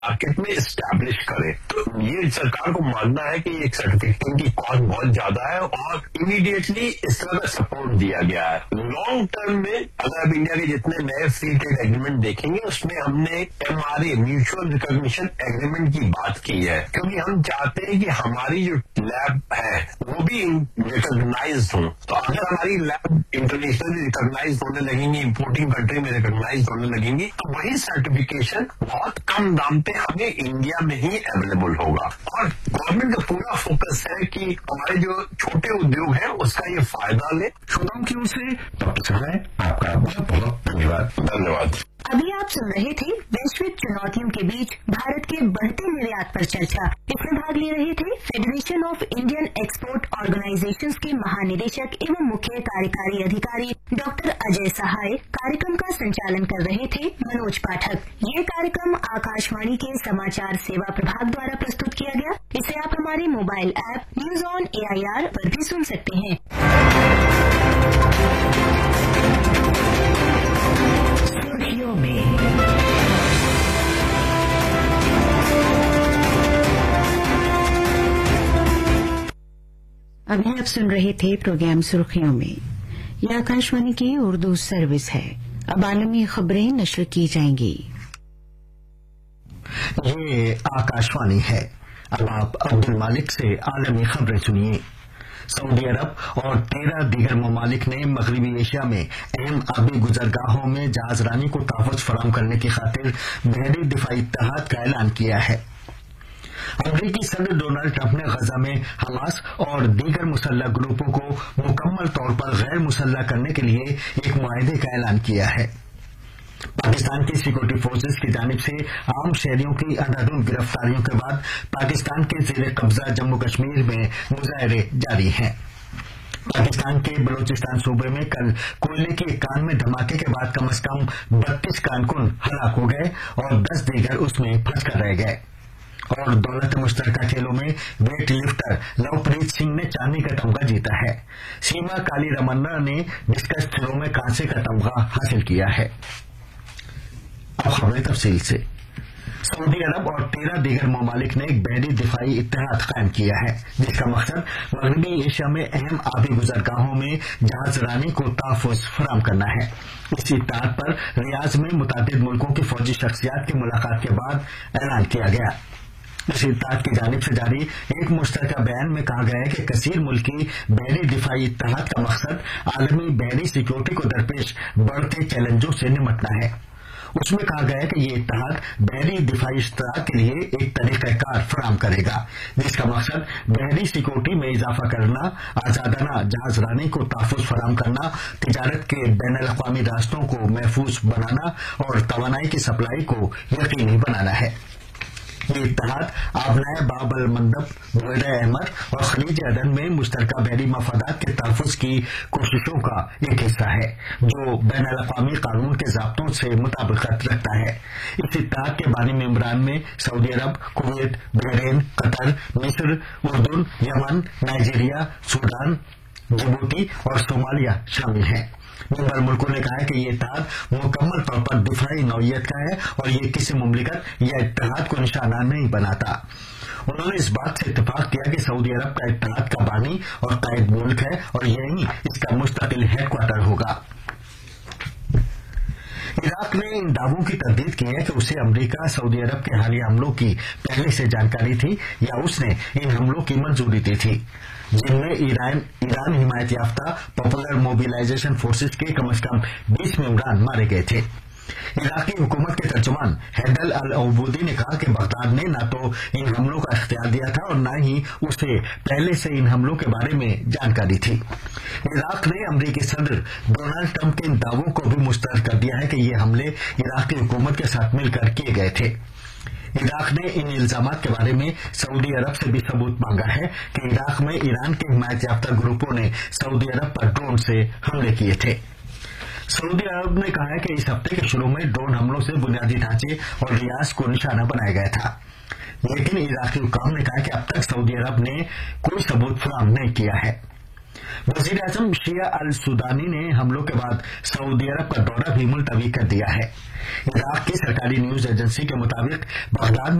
Market में establish करे। तो ये सरकार को मानना है कि एक सर्टिफिकेशन की कॉस्ट बहुत ज्यादा है और इमीडिएटली इस तरह का सपोर्ट दिया गया है। लॉन्ग टर्म में अगर आप इंडिया के जितने नए फ्री ट्रेड एग्रीमेंट देखेंगे उसमें हमने MRA म्यूचुअल रिकॉग्निशन एग्रीमेंट की बात की है, क्योंकि हम चाहते हैं कि हमारी जो लैब है वो भी रिकॉग्नाइज हो। तो अगर हमारी लैब इंटरनेशनली रिकॉग्नाइज होने लगेंगी, इंपोर्टिंग कंट्री में रिकॉग्नाइज होने लगेंगी, तो वही सर्टिफिकेशन बहुत कम दाम पे हमें इंडिया में ही अवेलेबल होगा। और गवर्नमेंट का पूरा फोकस है कि हमारे जो छोटे उद्योग हैं उसका ये फायदा ले। श्रोताओं की ओर से डॉक्टर साहब आपका बहुत बहुत धन्यवाद। अभी आप सुन रहे थे वैश्विक चुनौतियों के बीच भारत के बढ़ते निर्यात पर चर्चा। इसमें भाग ले रहे थे federation of Indian export organisations के महानिदेशक एवं मुख्य कार्यकारी अधिकारी डॉक्टर अजय सहाय। कार्यक्रम का संचालन कर रहे थे मनोज पाठक। ये कार्यक्रम आकाशवाणी के समाचार सेवा प्रभाग द्वारा प्रस्तुत किया गया। इसे आप हमारे mobile app news on AIR पर भी सुन सकते हैं। सुर्खियों में अभी आप सुन रहे थे प्रोग्राम सुर्खियों में। यह आकाशवाणी की उर्दू सर्विस है। अब आलमी खबरें नश्र की जाएंगी। ये आकाशवाणी है। अब आप अब्दुल मालिक से आलमी खबरें सुनिए। सऊदी अरब और 13 दीगर ममालिक ने मगरबी एशिया में अहम आबी गुजरगाहों में जहाजरानी को तहफ़्फ़ुज़ फराहम करने की खातिर बहरी दिफाई इत्तेहाद का ऐलान किया है। अमरीकी सदर डोनाल्ड ट्रंप ने गजा में हमास और दीगर मुसल्लह ग्रुपों को मुकम्मल तौर पर गैर मुसल्लह करने के लिए एक मुआहदे का ऐलान किया है। पाकिस्तान की सिक्योरिटी फोर्सेज की जानिब से आम शहरियों की अंधाधुंध गिरफ्तारियों के बाद पाकिस्तान के जेर कब्जा जम्मू कश्मीर में मुजाहरे जारी हैं। पाकिस्तान के बलूचिस्तान सूबे में कल कोयले की एक कान में धमाके के बाद कम से कम 32 कारकुन हलाक हो गए और 10 दीगर उसमें फंसकर रह गए। और दौलत मुश्तरका खेलों में वेट लिफ्टर लवप्रीत सिंह ने चांदी का तमगा जीता है। सीमा काली रमन्ना ने डिस्कस थ्रो में कांसे का तमगा हासिल किया है। अब खबरें तफसील से। सऊदी अरब और 13 दीगर ममालिक ने एक बहरी दिफाई इत्तेहाद कायम किया है, जिसका मकसद मगरबी एशिया में अहम आबी गुजरगाहों में जहाजरानी को तहफ़्फ़ुज़ फराहम करना है। इस इत्तेहाद पर रियाज में मुतादिद मुल्कों की फौजी शख्सियात की मुलाकात के बाद ऐलान किया गया। इस इत्तेहाद की जानिब से जारी एक मुश्तरका बयान में कहा गया है कि कसीर मुल्की बहरी दिफाई इत्तेहाद का मकसद आलमी बहरी सिक्योरिटी को दरपेश बढ़ते चैलेंजों से निपटना है। उसमें कहा गया है कि ये इत्तेहाद बहरी दिफाई इश्तराक के लिए एक तरीक़ाकार फराहम करेगा, जिसका मकसद बहरी सिक्योरिटी में इजाफा करना, आजादाना जहाजरानी को तहफ़्फ़ुज़ फराहम करना, तिजारत के बैनुल-अक़वामी रास्तों को महफूज बनाना और तवानाई की सप्लाई को यकीनी बनाना है। ये इत्तेहाद आबनाए बाब अल मंदब, बुएरा अहमद और खलीज अदन में मुश्तरका बहरी मफादात के तहफ़्फ़ुज़ की कोशिशों का एक हिस्सा है, जो बैनुल-अक़वामी कानून के ज़ाब्तों से मुताबिकत रखता है। इस इत्तेहाद के बानी मेंबरान में सऊदी अरब, कुवैत, बहरीन, कतर, मिस्र, उर्दून, यमन, नाइजीरिया, सूडान, जिबूती और सोमालिया शामिल हैं। मेंबर मुल्कों ने कहा है कि ये इत्तेहाद मुकम्मल तौर पर दिफाई नौइयत का है और ये किसी मुमलिकत या इत्तेहाद को निशाना नहीं बनाता। उन्होंने इस बात से इत्तेफाक किया कि सऊदी अरब का इत्तेहाद का बानी और कायद मुल्क है और यही इसका मुस्तकिल हेडक्वार्टर होगा। इराक ने इन दावों की तरदीद की है कि उसे अमरीका सऊदी अरब के हालिया हमलों की पहले से जानकारी थी या उसने इन हमलों की मंजूरी दी थी, जिनमें ईरान हिमायत याफ्ता पॉपुलर मोबिलाइजेशन फोर्सेस के कम से कम 20 मेंबरान मारे गए थे। इराकी हुकूमत के तर्जुमान हैदल अल अबूदी ने कहा कि बगदाद ने न तो इन हमलों का इख्तियार दिया था और न ही उसे पहले से इन हमलों के बारे में जानकारी थी। इराक ने अमरीकी सदर डोनाल्ड ट्रंप के इन दावों को भी मुस्तरद कर दिया है कि ये हमले इराकी हुकूमत के साथ मिलकर किए गए थे। इराक ने इन इल्जामात के बारे में सऊदी अरब से भी सबूत मांगा है कि इराक में ईरान के हिमायत याफ्ता ग्रुपों ने सऊदी अरब पर ड्रोन से हमले किए थे। सऊदी अरब ने कहा है कि इस हफ्ते के शुरू में ड्रोन हमलों से बुनियादी ढांचे और रियाज को निशाना बनाया गया था, लेकिन इराकी हुकाम ने कहा कि अब तक सऊदी अरब ने कोई सबूत फराहम नहीं किया है। वजीर आजम शिया अल सुदानी ने हमलों के बाद सऊदी अरब का दौरा भी मुलतवी कर दिया है। इराक की सरकारी न्यूज एजेंसी के मुताबिक बगदाद